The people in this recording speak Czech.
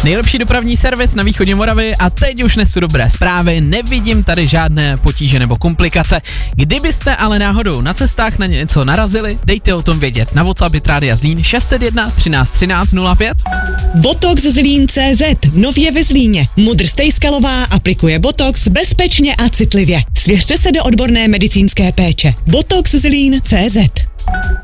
Nejlepší dopravní servis na východě Moravy a teď už nesu dobré zprávy, nevidím tady žádné potíže nebo komplikace. Kdybyste ale náhodou na cestách na něco narazili, dejte o tom vědět na WhatsApp Rádia Zlín 601 13 13 05. Botox Zlín.cz, nově ve Zlíně. Mudr Stejskalová aplikuje Botox bezpečně a citlivě. Svěřte se do odborné medicínské péče. Botox Zlín.cz.